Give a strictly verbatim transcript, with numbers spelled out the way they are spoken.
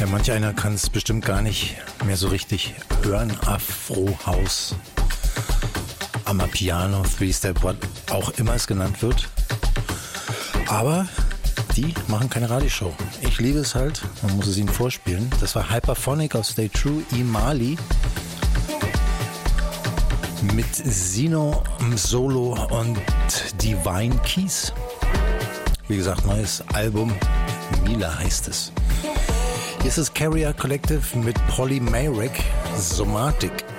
Ja, manch einer kann es bestimmt gar nicht mehr so richtig hören. Afro-House, Amapiano, Three-Step, was auch immer es genannt wird. Aber die machen keine Radioshow. Ich liebe es halt, man muss es ihnen vorspielen. Das war Hyperphonic aus Stay True, Imali mit Sino Solo und Divine Keys. Wie gesagt, neues Album, Mila heißt es. Hier ist das Carrier Collective mit Polly Mayrick, Somatic.